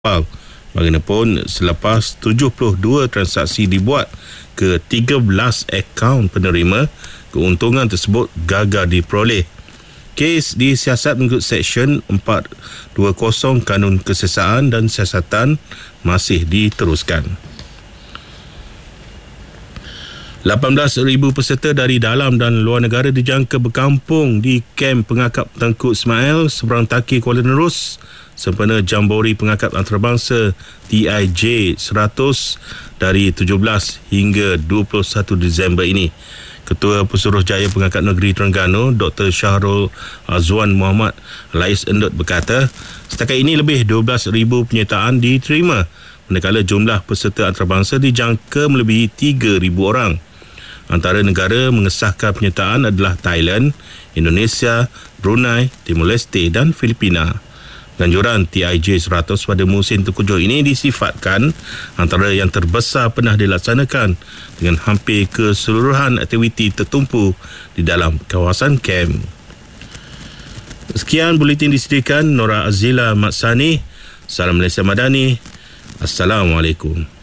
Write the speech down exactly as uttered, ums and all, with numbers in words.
kapal. Bagaimanapun, selepas tujuh puluh dua transaksi dibuat ke tiga belas akaun penerima, keuntungan tersebut gagal diperoleh. Kes disiasat mengikut Seksyen empat dua kosong Kanun Kesiasaan dan Siasatan masih diteruskan. lapan belas ribu peserta dari dalam dan luar negara dijangka berkampung di kem pengakap Tengku Ismail, seberang Taki, Kuala Nerus sempena Jambori Pengakap Antarabangsa T I J seratus dari tujuh belas hingga dua puluh satu Disember ini. Ketua Pesuruhjaya Pengangkat Negeri Terengganu, Doktor Syahrul Azwan Muhammad Lais Endut berkata, setakat ini lebih dua belas ribu penyertaan diterima, manakala jumlah peserta antarabangsa dijangka melebihi tiga ribu orang. Antara negara mengesahkan penyertaan adalah Thailand, Indonesia, Brunei, Timor Leste dan Filipina. Ganjuran T I J seratus pada musim terkujuh ini disifatkan antara yang terbesar pernah dilaksanakan dengan hampir keseluruhan aktiviti tertumpu di dalam kawasan kem. Sekian buletin disediakan Nora Azila Matsani. Salam Malaysia Madani. Assalamualaikum.